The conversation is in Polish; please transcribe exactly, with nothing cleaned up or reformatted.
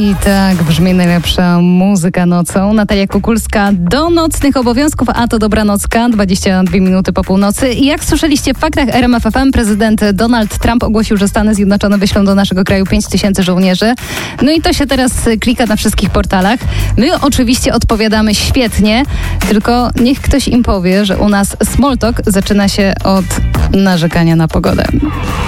I tak brzmi najlepsza muzyka nocą. Natalia Kukulska do nocnych obowiązków, a to dobranocka, dwadzieścia dwie minuty po północy. I jak słyszeliście w faktach R M F F M, prezydent Donald Trump ogłosił, że Stany Zjednoczone wyślą do naszego kraju pięć tysięcy żołnierzy. No i to się teraz klika na wszystkich portalach. My oczywiście odpowiadamy świetnie, tylko niech ktoś im powie, że u nas small talk zaczyna się od narzekania na pogodę.